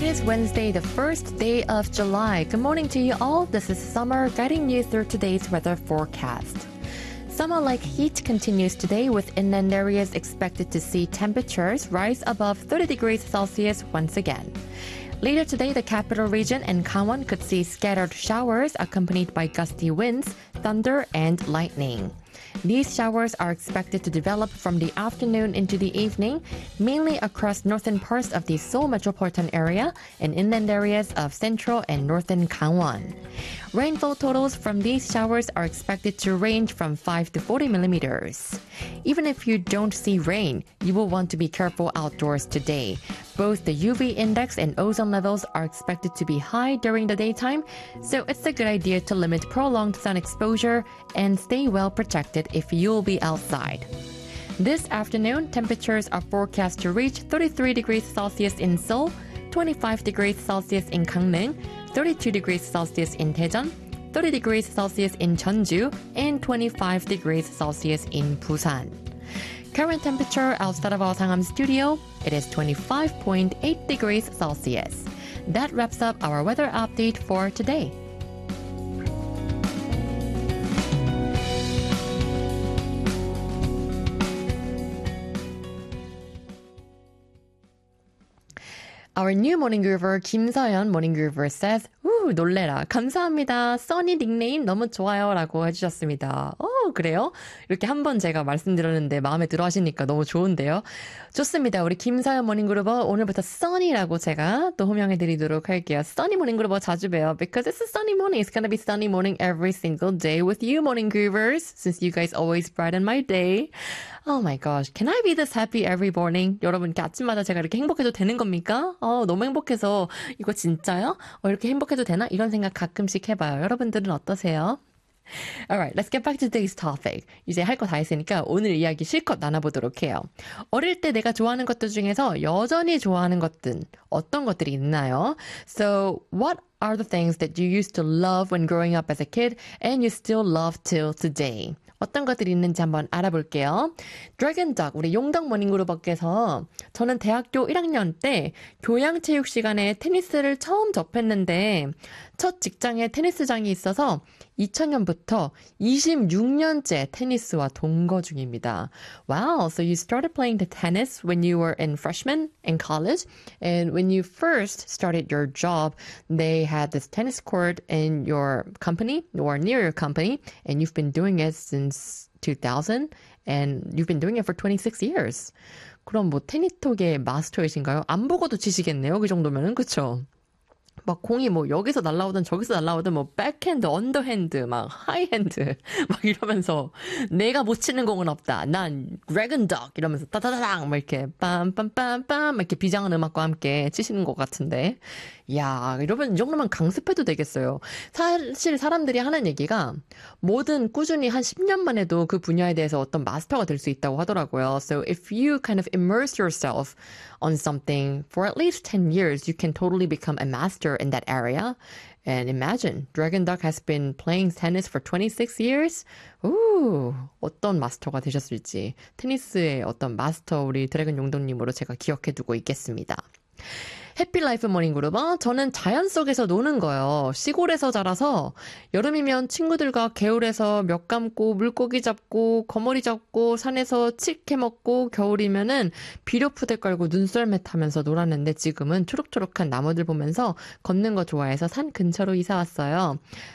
is Wednesday, the first day of July. Good morning to you all. This is Summer guiding you through today's weather forecast. Summer-like heat continues today with inland areas expected to see temperatures rise above 30 degrees Celsius once again. Later today, the capital region and Gangwon could see scattered showers accompanied by gusty winds, thunder, and lightning. These showers are expected to develop from the afternoon into the evening, mainly across northern parts of the Seoul metropolitan area and inland areas of central and northern Gangwon. Rainfall totals from these showers are expected to range from 5 to 40 millimeters. Even if you don't see rain, you will want to be careful outdoors today. Both the UV index and ozone levels are expected to be high during the daytime, so it's a good idea to limit prolonged sun exposure and stay well protected if you'll be outside. This afternoon, temperatures are forecast to reach 33 degrees Celsius in Seoul, 25 degrees Celsius in Gangneung, 32 degrees Celsius in Daejeon, 30 degrees Celsius in Jeonju, and 25 degrees Celsius in Busan. Current temperature outside of our Sangam studio, it is 25.8 degrees Celsius. That wraps up our weather update for today. Our new morning groover, Kim Seon morning groover says, 놀래라. 감사합니다. 써니 닉네임 너무 좋아요. 라고 해주셨습니다. 그래요? 이렇게 한번 제가 말씀드렸는데 마음에 들어 하시니까 너무 좋은데요. 좋습니다. 우리 김사연 모닝그루버 오늘부터 써니라고 제가 또 호명해드리도록 할게요. 써니 모닝그루버 자주 봬요. Because it's a sunny morning. It's gonna be sunny morning every single day with you morning groovers. Since you guys always brighten my day. Oh my gosh. Can I be this happy every morning? 여러분 이렇게 아침마다 제가 이렇게 행복해도 되는 겁니까? 너무 행복해서 이거 진짜요? 이렇게 행복해도 되나? 이런 생각 가끔씩 해봐요. 여러분들은 어떠세요? Alright, let's get back to today's topic. 이제 할 거 다 했으니까 오늘 이야기 실컷 나눠보도록 해요. 어릴 때 내가 좋아하는 것들 중에서 여전히 좋아하는 것들 어떤 것들이 있나요? So, what are the things that you used to love when growing up as a kid and you still love till today? 어떤 것들이 있는지 한번 알아볼게요. Dragon Duck, 우리 용덕 모닝그룹께서 저는 대학교 1학년 때 교양체육 시간에 테니스를 처음 접했는데 첫 직장에 테니스장이 있어서 2000년부터 26년째 테니스와 동거 중입니다. Wow, so you started playing the tennis when you were in freshman in college, and when you first started your job, they had this tennis court in your company or near your company, and you've been doing it since 2000, and you've been doing it for 26 years. 그럼 뭐 테니톡의 마스터이신가요? 안 보고도 치시겠네요. 그 정도면은, 그쵸? 막 공이 뭐 여기서 날라오든 저기서 날라오든 뭐 백핸드, 언더핸드, 막 하이핸드 막 이러면서 내가 못 치는 공은 없다. 난 드래곤 덕 이러면서 따다다당 막 이렇게 빰빰빰빰 막 이렇게 비장한 음악과 함께 치시는 것 같은데. 야, 이러면 이 정도면 강습해도 되겠어요. 사실 사람들이 하는 얘기가 뭐든 꾸준히 한 10년만 해도 그 분야에 대해서 어떤 마스터가 될 수 있다고 하더라고요. So if you kind of immerse yourself on something for at least 10 years, you can totally become a master in that area. And imagine, Dragon Duck has been playing tennis for 26 years. 어떤 마스터가 되셨을지 테니스의 어떤 마스터 우리 드래곤 용동님으로 제가 기억해두고 있겠습니다. 해피라이프 모닝그룹 저는 자연 속에서 노는 거요. 시골에서 자라서 여름이면 친구들과 개울에서 멱 감고 물고기 잡고 거머리 잡고 산에서 칡 해먹고 겨울이면은 비료푸대 깔고 눈썰매 타면서 놀았는데 지금은 초록초록한 나무들 보면서 걷는 거 좋아해서 산 근처로 이사 왔어요.